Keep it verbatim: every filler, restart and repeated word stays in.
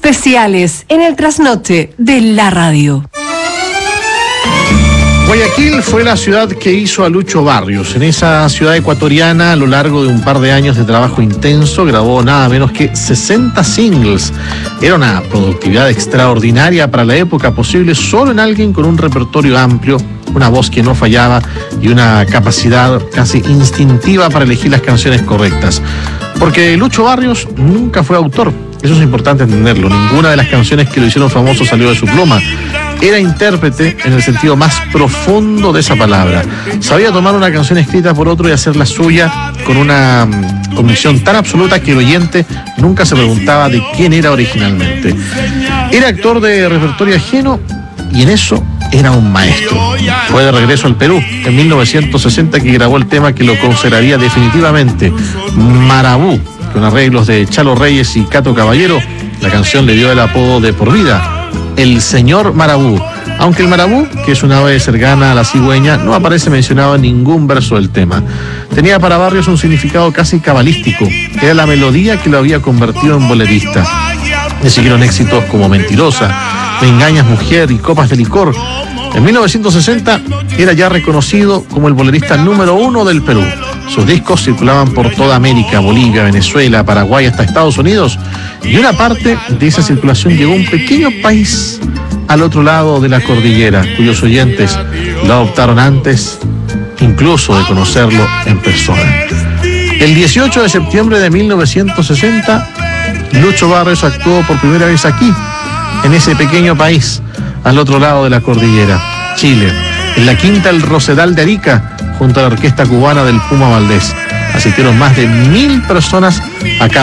Especiales en el trasnoche de la radio. Guayaquil fue la ciudad que hizo a Lucho Barrios. En esa ciudad ecuatoriana, a lo largo de un par de años de trabajo intenso, grabó nada menos que sesenta singles. Era una productividad extraordinaria para la época, posible solo en alguien con un repertorio amplio, una voz que no fallaba y una capacidad casi instintiva para elegir las canciones correctas. Porque Lucho Barrios nunca fue autor, eso es importante entenderlo. Ninguna de las canciones que lo hicieron famoso salió de su pluma. Era intérprete en el sentido más profundo de esa palabra. Sabía tomar una canción escrita por otro y hacerla suya con una um, convicción tan absoluta que el oyente nunca se preguntaba de quién era originalmente. Era actor de repertorio ajeno y en eso era un maestro. Fue de regreso al Perú en mil novecientos sesenta que grabó el tema que lo consagraría definitivamente, Marabú, con arreglos de Chalo Reyes y Cato Caballero. La canción le dio el apodo de por vida, el señor Marabú, aunque el marabú, que es una ave cercana a la cigüeña, no aparece mencionado en ningún verso del tema. Tenía para Barrios un significado casi cabalístico, era la melodía que lo había convertido en bolerista. Le siguieron éxitos como Mentirosa, Me engañas mujer y Copas de licor. En mil novecientos sesenta era ya reconocido como el bolerista número uno del Perú. Sus discos circulaban por toda América, Bolivia, Venezuela, Paraguay, hasta Estados Unidos. Y una parte de esa circulación llegó a un pequeño país al otro lado de la cordillera, cuyos oyentes lo adoptaron antes incluso de conocerlo en persona. El dieciocho de septiembre de mil novecientos sesenta, Lucho Barrios actuó por primera vez aquí, en ese pequeño país, al otro lado de la cordillera, Chile, en la Quinta El Rosedal de Arica, junto a la orquesta cubana del Puma Valdés. Asistieron más de mil personas a cada